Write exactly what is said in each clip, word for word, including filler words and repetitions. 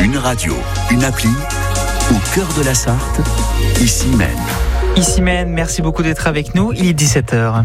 Une radio, une appli, au cœur de la Sarthe, ici Maine. Ici Maine, merci beaucoup d'être avec nous, il est dix-sept heures.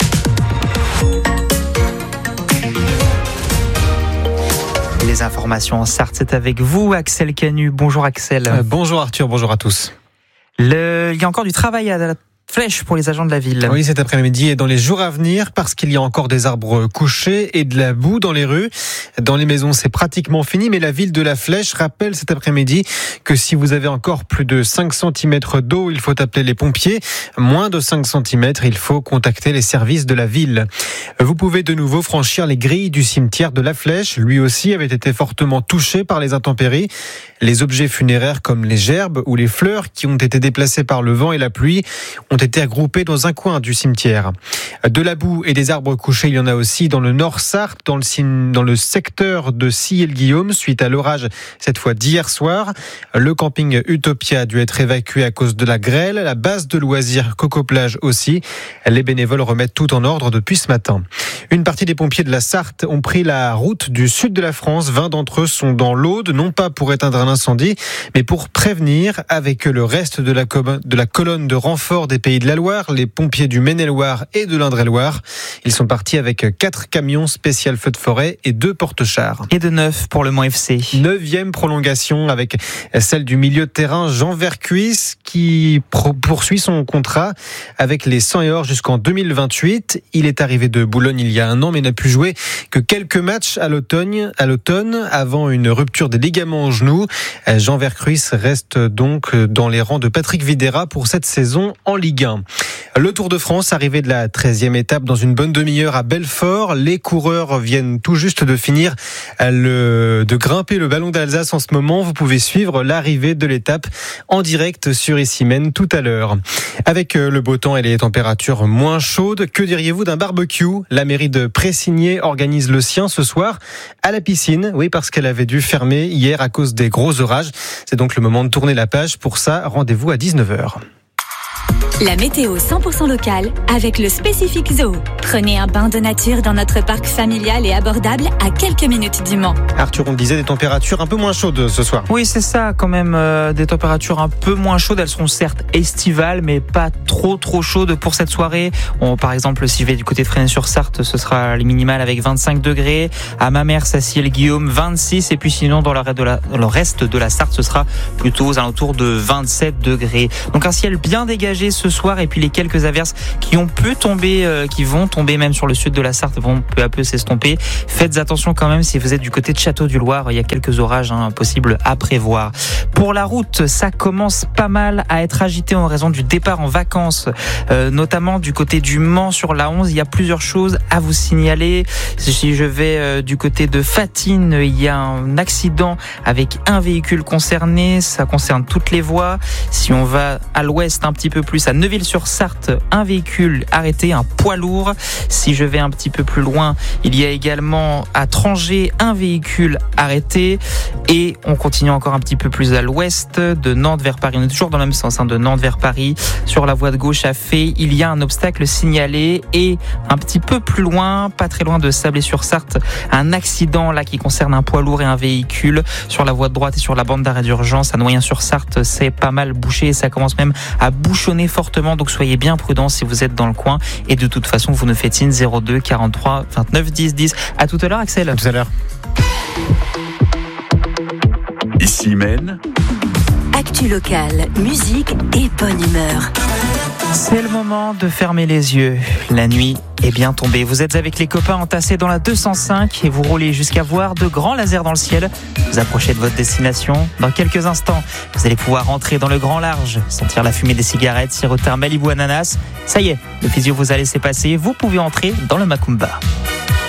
Les informations en Sarthe, c'est avec vous, Axel Canu. Bonjour Axel. Euh, bonjour Arthur, bonjour à tous. Le... Il y a encore du travail à la flèche pour les agents de la ville. Oui, cet après-midi et dans les jours à venir, parce qu'il y a encore des arbres couchés et de la boue dans les rues. Dans les maisons, c'est pratiquement fini, mais la ville de la Flèche rappelle cet après-midi que si vous avez encore plus de cinq centimètres d'eau, il faut appeler les pompiers. Moins de cinq centimètres, il faut contacter les services de la ville. Vous pouvez de nouveau franchir les grilles du cimetière de la Flèche. Lui aussi avait été fortement touché par les intempéries. Les objets funéraires comme les gerbes ou les fleurs qui ont été déplacés par le vent et la pluie ont été regroupés dans un coin du cimetière. De la boue et des arbres couchés, il y en a aussi dans le Nord Sarthe, dans le, dans le secteur de Sillé-le-Guillaume, suite à l'orage, cette fois d'hier soir. Le camping Utopia a dû être évacué à cause de la grêle, la base de loisirs Coco-Plage aussi. Les bénévoles remettent tout en ordre depuis ce matin. Une partie des pompiers de la Sarthe ont pris la route du sud de la France. vingt d'entre eux sont dans l'Aude, non pas pour éteindre un incendie, mais pour prévenir avec le reste de la, com- de la colonne de renfort des Pays de la Loire, les pompiers du Maine-et-Loire et de l'Indre-et-Loire. Ils sont partis avec quatre camions spécial feu de forêt et deux porte-chars. Et de neuf pour le Mans F C. Neuvième prolongation avec celle du milieu de terrain Jean Vercuis qui pro- poursuit son contrat avec les cent et or jusqu'en deux mille vingt-huit. Il est arrivé de Boulogne il y a un an mais n'a pu jouer que quelques matchs à l'automne, à l'automne avant une rupture des ligaments au genou. Jean Vercuis reste donc dans les rangs de Patrick Videra pour cette saison en Ligue un. Le Tour de France, arrivé de la treizième étape dans une bonne demi-heure à Belfort. Les coureurs viennent tout juste de finir le, de grimper le ballon d'Alsace en ce moment. Vous pouvez suivre l'arrivée de l'étape en direct sur Ici Maine tout à l'heure. Avec le beau temps et les températures moins chaudes, que diriez-vous d'un barbecue ? La mairie de Pressigné organise le sien ce soir à la piscine. Oui, parce qu'elle avait dû fermer hier à cause des gros orages. C'est donc le moment de tourner la page. Pour ça, rendez-vous à dix-neuf heures. La météo cent pour cent locale avec le Spécifique Zoo. Prenez un bain de nature dans notre parc familial et abordable à quelques minutes du Mans. Arthur, on disait des températures un peu moins chaudes ce soir. Oui, c'est ça, quand même, euh, des températures un peu moins chaudes. Elles seront certes estivales, mais pas trop trop chaudes pour cette soirée. On, par exemple, si je vais du côté de Fresnay-sur-Sarthe, ce sera les minimales avec vingt-cinq degrés. À Mamers, à Sillé-le-Guillaume, vingt-six. Et puis sinon, dans le reste de la, dans le reste de la Sarthe, ce sera plutôt aux alentours de vingt-sept degrés. Donc un ciel bien dégagé ce soir, et puis les quelques averses qui ont pu tomber, euh, qui vont tomber même sur le sud de la Sarthe, vont peu à peu s'estomper. Faites attention quand même si vous êtes du côté de Château-du-Loir, il y a quelques orages hein, possibles à prévoir. Pour la route, ça commence pas mal à être agité en raison du départ en vacances, euh, notamment du côté du Mans sur la onze. Il y a plusieurs choses à vous signaler. Si je vais euh, du côté de Fatine, il y a un accident avec un véhicule concerné, ça concerne toutes les voies. Si on va à l'ouest un petit peu plus, à Neuville-sur-Sarthe, un véhicule arrêté, un poids lourd. Si je vais un petit peu plus loin, il y a également à Trangé un véhicule arrêté. Et on continue encore un petit peu plus à l'ouest, de Nantes vers Paris. On est toujours dans le même sens, hein, de Nantes vers Paris. Sur la voie de gauche à Fay, il y a un obstacle signalé. Et un petit peu plus loin, pas très loin de Sablé-sur-Sarthe, un accident là qui concerne un poids lourd et un véhicule. Sur la voie de droite et sur la bande d'arrêt d'urgence à Noyen-sur-Sarthe, c'est pas mal bouché et ça commence même à bouchonner fortement, donc soyez bien prudents si vous êtes dans le coin. Et de toute façon, vous nous faites signe zéro deux quarante-trois vingt-neuf dix dix. À tout à l'heure, Axel. À tout à l'heure. Ici Maine. Actu locale, musique et bonne humeur. C'est le moment de fermer les yeux. La nuit est bien tombée. Vous êtes avec les copains entassés dans la deux cent cinq et vous roulez jusqu'à voir de grands lasers dans le ciel. Vous approchez de votre destination. Dans quelques instants, vous allez pouvoir entrer dans le grand large, sentir la fumée des cigarettes, siroter un Malibu ananas. Ça y est, le physio vous a laissé passer. Vous pouvez entrer dans le Macumba.